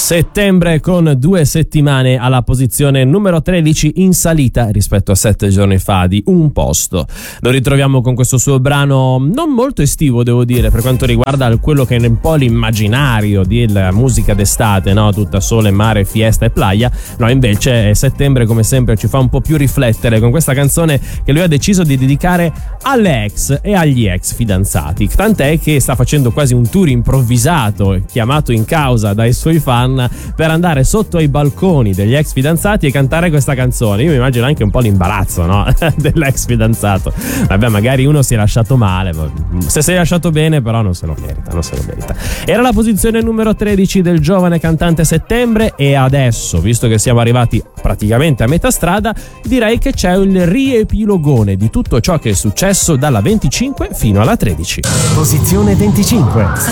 Settembre con 2 settimane alla posizione numero 13, in salita rispetto a 7 giorni fa di un posto. Lo ritroviamo con questo suo brano non molto estivo, devo dire, per quanto riguarda quello che è un po' l'immaginario della musica d'estate, no? Tutta sole, mare, fiesta e playa. No, invece settembre come sempre ci fa un po' più riflettere con questa canzone che lui ha deciso di dedicare alle ex e agli ex fidanzati, tant'è che sta facendo quasi un tour improvvisato, chiamato in causa dai suoi fan, per andare sotto ai balconi degli ex fidanzati e cantare questa canzone. Io mi immagino anche un po' l'imbarazzo, no? Dell'ex fidanzato. Vabbè, magari uno si è lasciato male, ma se sei lasciato bene però non se lo merita. Era la posizione numero 13 del giovane cantante Settembre, e adesso, visto che siamo arrivati praticamente a metà strada, direi che c'è il riepilogone di tutto ciò che è successo dalla 25 fino alla 13. Posizione 25.